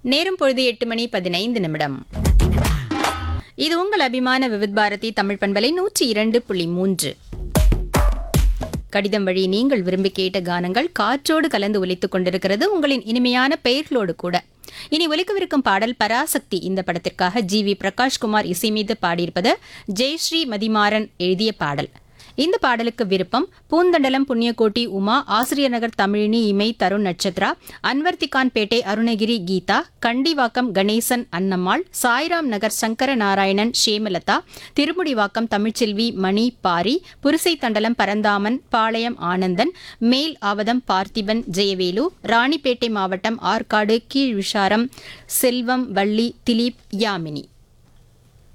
நேரம் பொழுது 8:15. இது உங்கள் அபிமான விவித் பாரதி தமிழ் பண்பலை 102.3. கடிதம் வழி நீங்கள் விரும்பி கேட்ட கானங்கள் காற்றோடு கலந்து ஒலித்துக் கொண்டிருக்கிறது, உங்களின் இனிமையான பெயர்களோடு கூட. இனி ஒலிக்கவிருக்கும் பாடல் பராசக்தி. இந்த படத்திற்காக GV பிரகாஷ்குமார் இசை மீது பாடியிருப்பது ஜெயஸ்ரீ மதிமாறன் எழுதிய பாடல். இந்த பாடலுக்கு விருப்பம் பூந்தண்டலம் புண்ணியகோட்டி உமா, ஆசிரியர் நகர் தமிழினி இமை தருண் நட்சத்ரா, அன்வர்த்திகான் பேட்டை அருணகிரி கீதா, கண்டிவாக்கம் கணேசன் அன்னம்மாள், சாய்ராம் நகர் சங்கர நாராயணன் ஷேமலதா, திருமுடிவாக்கம் தமிழ்ச்செல்வி மணி பாரி, புரிசை தண்டலம் பரந்தாமன் பாளையம் ஆனந்தன், மேல் ஆவதம் பார்த்திபன் ஜெயவேலு, ராணிப்பேட்டை மாவட்டம் ஆற்காடு கீழ் விஷாரம் செல்வம் வள்ளி திலீப் யாமினி.